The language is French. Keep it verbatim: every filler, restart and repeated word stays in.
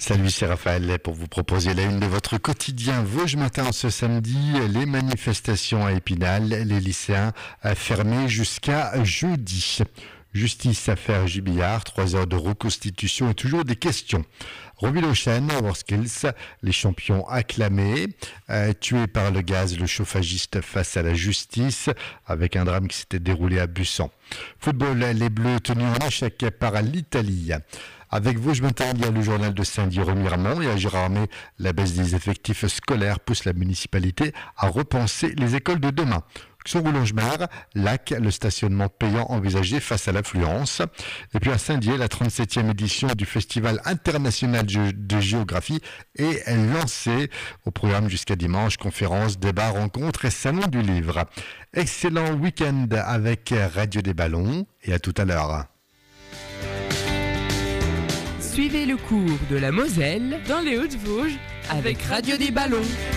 Salut, c'est Raphaël pour vous proposer la une de votre quotidien Vosges Matin ce samedi. Les manifestations à Épinal, les lycéens fermés jusqu'à jeudi. Justice, affaire Gibillard, trois heures de reconstitution et toujours des questions. Reville-aux-Chênes, WorldSkills, les champions acclamés, euh, tués par le gaz, le chauffagiste face à la justice, avec un drame qui s'était déroulé à Bussan. Football, les Bleus tenus en échec par l'Italie. Avec Vosges Matin, il y a le journal de Saint-Dié-Remiremont et à Gérardmer, la baisse des effectifs scolaires pousse la municipalité à repenser les écoles de demain. Sur Roulange-Mer, Lac, le stationnement payant envisagé face à l'affluence. Et puis à Saint-Dié, la trente-septième édition du Festival international de géographie est lancée. Au programme jusqu'à dimanche, conférences, débats, rencontres et salon du livre. Excellent week-end avec Radio des Ballons et à tout à l'heure. Suivez le cours de la Moselle dans les Hauts-de-Vosges avec Radio des Ballons.